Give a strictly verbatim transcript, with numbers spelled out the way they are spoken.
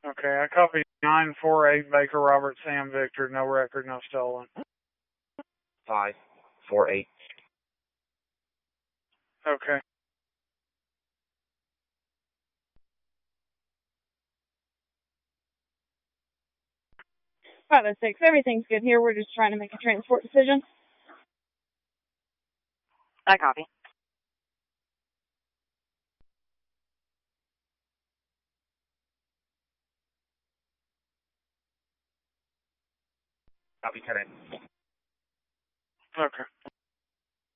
Okay, I copy nine four eight Baker Robert Sam Victor. No record, no stolen. five four eight. Okay. five oh six, everything's good here. We're just trying to make a transport decision. I copy. Copy ten. Okay.